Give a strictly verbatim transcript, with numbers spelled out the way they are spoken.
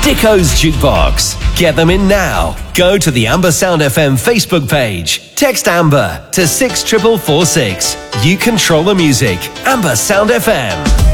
Dicko's Jukebox. Get them in now. Go to the Amber Sound F M Facebook page. Text Amber to six four four four six. You control the music. Amber Sound F M.